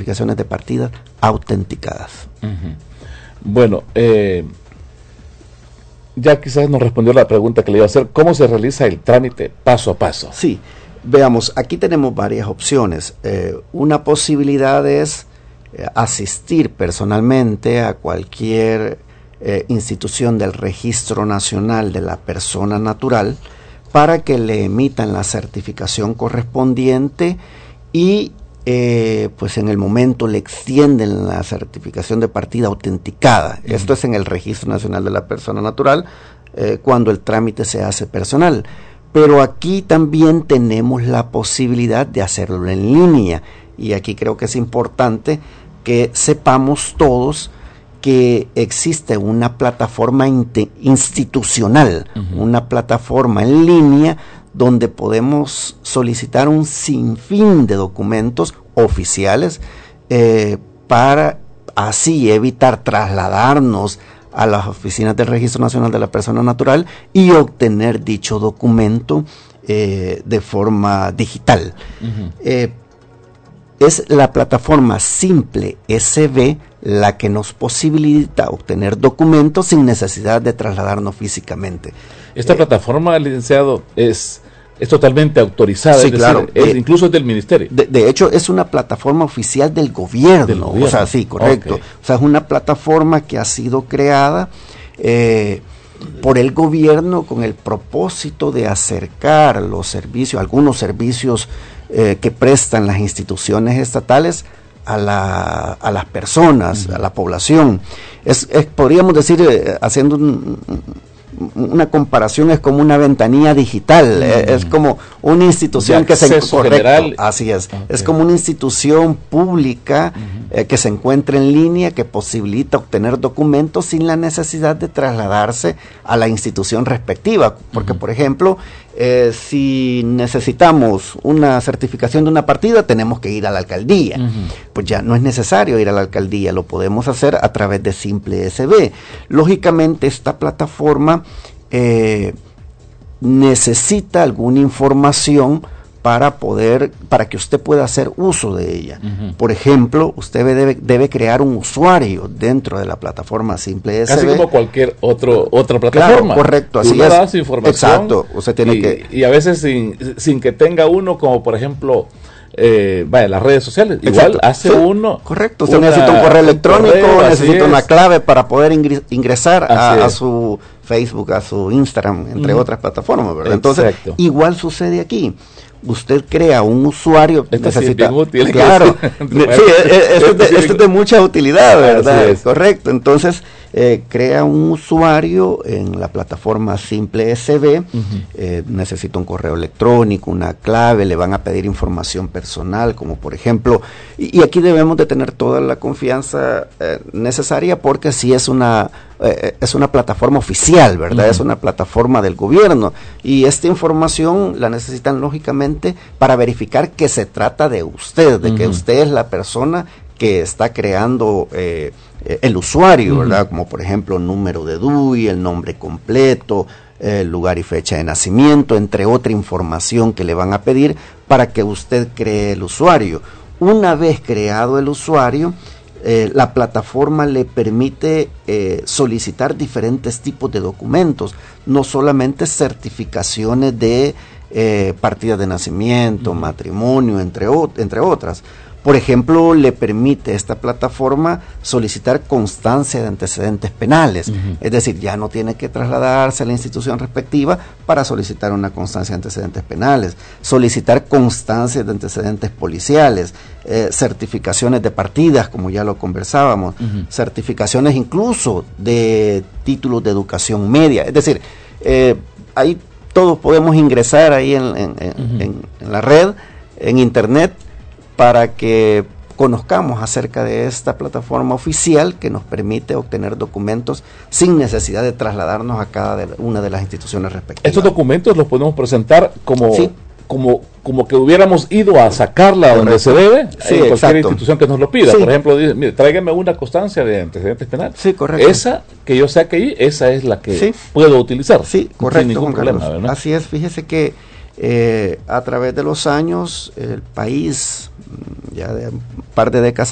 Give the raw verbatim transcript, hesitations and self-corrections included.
certificaciones de partidas autenticadas. Uh-huh. Bueno, eh, ya quizás nos respondió la pregunta que le iba a hacer, ¿cómo se realiza el trámite paso a paso? Sí, veamos, aquí tenemos varias opciones. Eh, una posibilidad es eh, asistir personalmente a cualquier eh, institución del Registro Nacional de la Persona Natural para que le emitan la certificación correspondiente y eh, pues en el momento le extienden la certificación de partida autenticada. Uh-huh. Esto es en el Registro Nacional de la Persona Natural eh, cuando el trámite se hace personal. Pero aquí también tenemos la posibilidad de hacerlo en línea y aquí creo que es importante que sepamos todos que existe una plataforma institucional, uh-huh. una plataforma en línea donde podemos solicitar un sinfín de documentos oficiales eh, para así evitar trasladarnos a las oficinas del Registro Nacional de la Persona Natural y obtener dicho documento eh, de forma digital. Uh-huh. Eh, es la plataforma Simple S B la que nos posibilita obtener documentos sin necesidad de trasladarnos físicamente. Esta eh, plataforma, licenciado, es, es totalmente autorizada, sí, es claro, decir, es, eh, incluso es del ministerio. De, de hecho, es una plataforma oficial del gobierno, del gobierno. O sea, sí, correcto. Okay. O sea, es una plataforma que ha sido creada eh, por el gobierno con el propósito de acercar los servicios, algunos servicios eh, que prestan las instituciones estatales a, la, a las personas, uh-huh. a la población. Es, es podríamos decir, eh, haciendo un, una comparación, es como una ventanilla digital, uh-huh. es como una institución que se correcto, así es, okay. es como una institución pública uh-huh. eh, que se encuentra en línea, que posibilita obtener documentos sin la necesidad de trasladarse a la institución respectiva, porque uh-huh. por ejemplo, eh, si necesitamos una certificación de una partida, tenemos que ir a la alcaldía, uh-huh. pues ya no es necesario ir a la alcaldía, lo podemos hacer a través de Simple S B. Lógicamente esta plataforma eh, necesita alguna información para poder, para que usted pueda hacer uso de ella. Uh-huh. Por ejemplo, usted debe, debe crear un usuario dentro de la plataforma Simple S B. Casi como cualquier otro, otra plataforma. Claro, correcto, así Tú es. das información. Exacto, usted tiene y, que... Y a veces sin, sin que tenga uno, como por ejemplo... Eh, vaya, las redes sociales, exacto. Igual hace sí, uno correcto, usted una, necesita un correo electrónico, un correo, necesita una clave para poder ingres, ingresar a, a su Facebook, a su Instagram, entre mm. otras plataformas, ¿verdad? Entonces, exacto. igual sucede aquí. Usted crea un usuario, esto necesita, sí es útil, claro, sí, esto, es de, esto es de mucha utilidad, ¿verdad? Es. Correcto, entonces eh, crea un usuario en la plataforma Simple S B, uh-huh. eh, necesita un correo electrónico, una clave, le van a pedir información personal, como por ejemplo, y, y aquí debemos de tener toda la confianza eh, necesaria, porque si es una eh, es una plataforma oficial, ¿verdad? Uh-huh. Es una plataforma del gobierno, y esta información la necesitan lógicamente para verificar que se trata de usted, de uh-huh. que usted es la persona que está creando eh, el usuario, uh-huh. ¿verdad? Como por ejemplo número de D U I, el nombre completo, el lugar y fecha de nacimiento, entre otra información que le van a pedir para que usted cree el usuario. Una vez creado el usuario, eh, la plataforma le permite eh, solicitar diferentes tipos de documentos, no solamente certificaciones de eh, partida de nacimiento, uh-huh. matrimonio, entre, o- entre otras. Por ejemplo, le permite esta plataforma solicitar constancia de antecedentes penales. Uh-huh. Es decir, ya no tiene que trasladarse a la institución respectiva para solicitar una constancia de antecedentes penales, solicitar constancias de antecedentes policiales, eh, certificaciones de partidas, como ya lo conversábamos, uh-huh. certificaciones incluso de títulos de educación media. Es decir, eh, ahí todos podemos ingresar ahí en, en, en, uh-huh. en, en la red, en internet, para que conozcamos acerca de esta plataforma oficial que nos permite obtener documentos sin necesidad de trasladarnos a cada de una de las instituciones respectivas. Estos documentos los podemos presentar como, sí. como, como que hubiéramos ido a sacarla Correcto. Donde se debe, sí, en cualquier exacto. institución que nos lo pida. Sí. Por ejemplo, dice, mire, tráigame una constancia de antecedentes penales. Sí, correcto. Esa que yo saque ahí, esa es la que sí. puedo utilizar. Sí, correcto. Sin ningún problema, ¿verdad? Así es, fíjese que eh, a través de los años el país, ya de un par de décadas